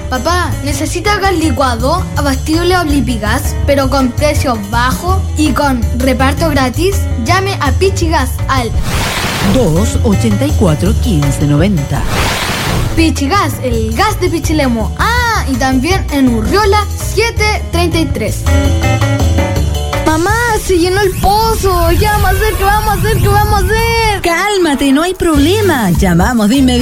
Papá, ¿necesita gas licuado, abastible Oblipigas, pero con precio bajo y con reparto gratis? Llame a Pichigas al 284-1590. Pichigas, el gas de Pichilemu. Ah, y también en Urriola 733. Mamá, se llenó el pozo. ¿Qué vamos a hacer? ¿Qué vamos a hacer? Cálmate, no hay problema. Llamamos de inmediato